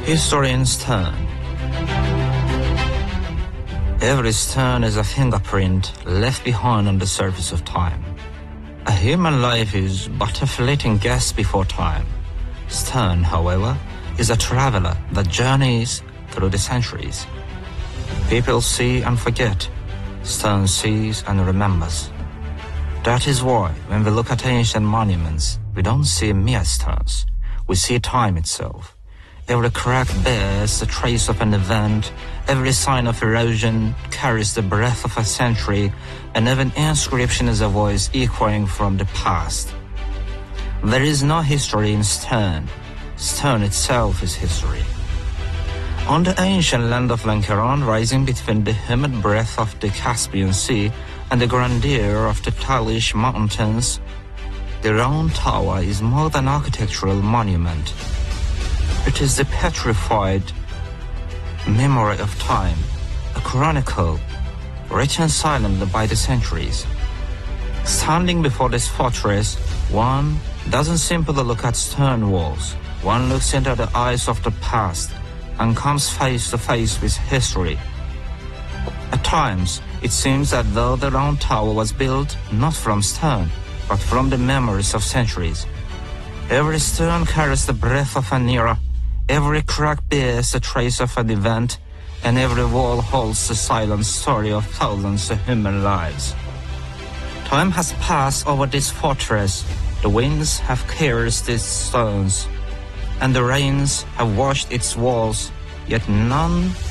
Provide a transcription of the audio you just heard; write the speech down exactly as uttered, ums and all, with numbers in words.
History in stone. Every stone is a fingerprint left behind on the surface of time. A human life is but a fleeting guess before time. Stone, however, is a traveler that journeys through the centuries. People see and forget. Stone sees and remembers. That is why, when we look at ancient monuments, we don't see mere stones. We see time itself. Every crack bears the trace of an event. Every sign of erosion carries the breath of a century, and every inscription is a voice echoing from the past. There is no history in stone. Stone itself is history. On the ancient land of Lankaran, rising between the humid breath of the Caspian Sea and the grandeur of the Talysh Mountains, the Round Tower is more than an architectural monument. It is the petrified memory of time, a chronicle written silently by the centuries. Standing before this fortress, one doesn't simply look at stone walls. One looks into the eyes of the past and comes face to face with history. At times, it seems that though the Round Tower was built not from stone, but from the memories of centuries. Every stone carries the breath of an era. Every crack bears a trace of an event, and every wall holds the silent story of thousands of human lives. Time has passed over this fortress. The winds have caressed its stones, and the rains have washed its walls, yet none